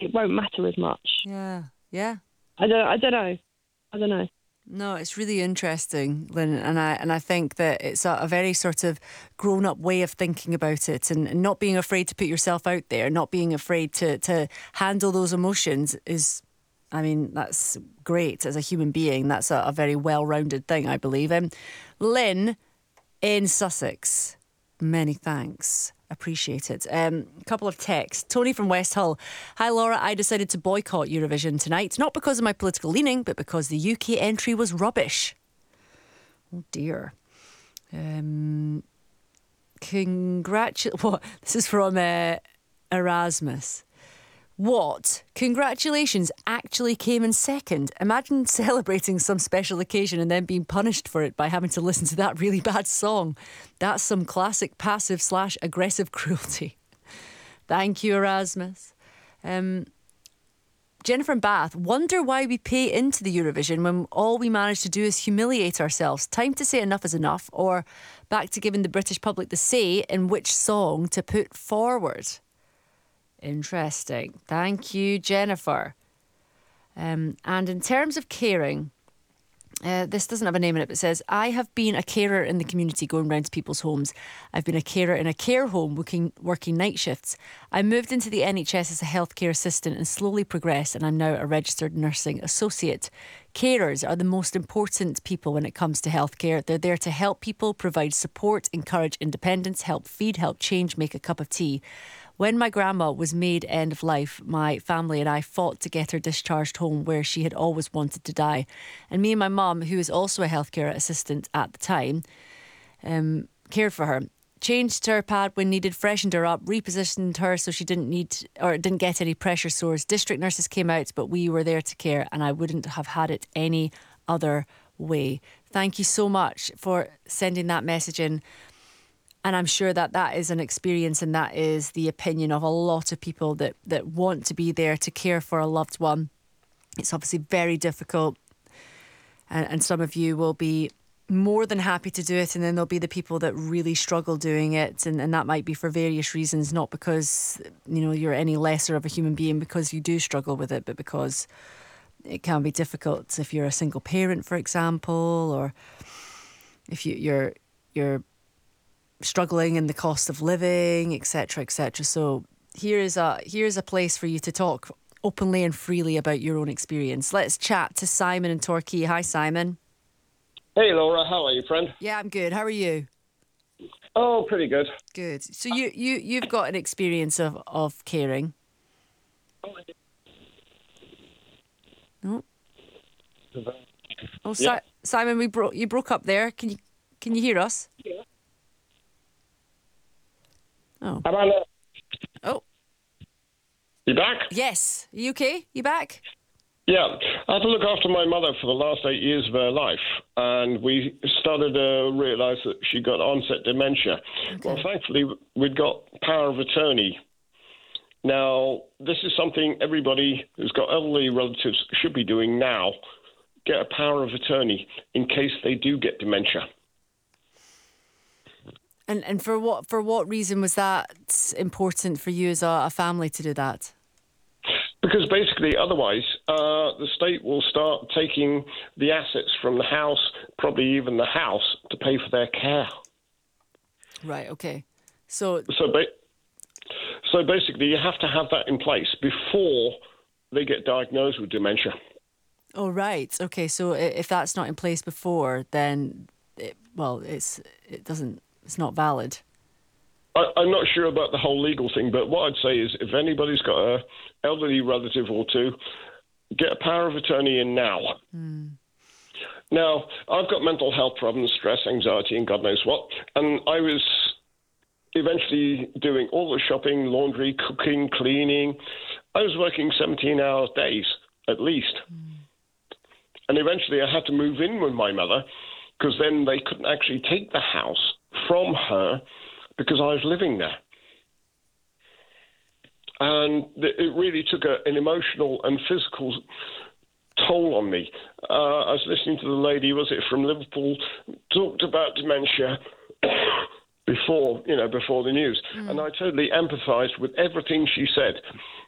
it won't matter as much. Yeah, yeah. I don't know. No, it's really interesting, Lynn, and I think that it's a very sort of grown-up way of thinking about it, and not being afraid to put yourself out there, not being afraid to handle those emotions is, I mean, that's great as a human being. That's a very well-rounded thing, I believe. Lynn in Sussex, many thanks. Appreciate it. A couple of texts. Tony from West Hull. Hi, Laura. I decided to boycott Eurovision tonight, not because of my political leaning, but because the UK entry was rubbish. Oh, dear. What? This is from Erasmus. What? Congratulations actually came in second. Imagine celebrating some special occasion and then being punished for it by having to listen to that really bad song. That's some classic passive/aggressive cruelty. Thank you, Erasmus. Jennifer in Bath. Wonder why we pay into the Eurovision when all we manage to do is humiliate ourselves. Time to say enough is enough, or back to giving the British public the say in which song to put forward. Interesting. Thank you, Jennifer. And in terms of caring, this doesn't have a name in it, but it says, I have been a carer in the community going round to people's homes. I've been a carer in a care home working night shifts. I moved into the NHS as a healthcare assistant and slowly progressed, and I'm now a registered nursing associate. Carers are the most important people when it comes to healthcare. They're there to help people, provide support, encourage independence, help feed, help change, make a cup of tea. When my grandma was made end of life, my family and I fought to get her discharged home where she had always wanted to die. And me and my mum, who was also a healthcare assistant at the time, cared for her. Changed her pad when needed, freshened her up, repositioned her so she didn't get any pressure sores. District nurses came out, but we were there to care, and I wouldn't have had it any other way. Thank you so much for sending that message in. And I'm sure that is an experience, and that is the opinion of a lot of people that want to be there to care for a loved one. It's obviously very difficult, and some of you will be more than happy to do it, and then there'll be the people that really struggle doing it, and that might be for various reasons, not because you're any lesser of a human being because you do struggle with it, but because it can be difficult if you're a single parent, for example, or if you're struggling in the cost of living, etc., etc. So here is a place for you to talk openly and freely about your own experience. Let's chat to Simon in Torquay. Hi, Simon. Hey, Laura. How are you, friend? Yeah, I'm good. How are you? Oh, pretty good. Good. So you've got an experience of caring. Oh, Yeah. Simon, you broke up there. Can you hear us? Yeah. Oh. How about now? Oh. You back? Yes. Are you okay? You back? Yeah. I had to look after my mother for the last 8 years of her life, and we started to realise that she got onset dementia. Okay. Well, thankfully, we'd got power of attorney. Now, this is something everybody who's got elderly relatives should be doing now. Get a power of attorney in case they do get dementia. And for what reason was that important for you as a family to do that? Because basically, otherwise, the state will start taking the assets from the house, probably even the house, to pay for their care. Right. Okay. So basically, you have to have that in place before they get diagnosed with dementia. Oh, right. Okay. So if that's not in place before, then it's not valid. I'm not sure about the whole legal thing, but what I'd say is if anybody's got an elderly relative or two, get a power of attorney in now. Now, I've got mental health problems, stress, anxiety, and God knows what, and I was eventually doing all the shopping, laundry, cooking, cleaning. I was working 17-hour days at least. And eventually I had to move in with my mother because then they couldn't actually take the house from her because I was living there. And it really took an emotional and physical toll on me. I was listening to the lady, was it from Liverpool, talked about dementia before the news. And I totally empathised with everything she said.